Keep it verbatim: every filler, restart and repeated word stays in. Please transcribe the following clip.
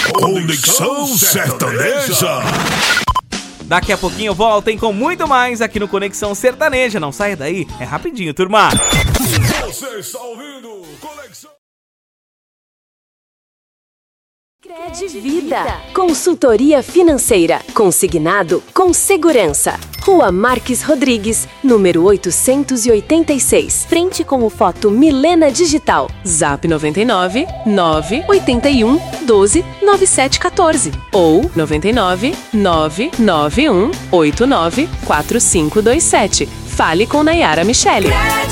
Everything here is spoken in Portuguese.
Conexão Sertaneja. Daqui a pouquinho voltem com muito mais aqui no Conexão Sertaneja. Não saia daí, é rapidinho, turma. Você está ouvindo Conexão Credvida. Consultoria financeira. Consignado com segurança. Rua Marques Rodrigues, número oitocentos e oitenta e seis. Frente com o Foto Milena Digital. Zap noventa e nove, nove oito um, doze, nove sete um quatro ou noventa e nove, nove nove um, oito nove, quatro cinco dois sete. Fale com Nayara Michele.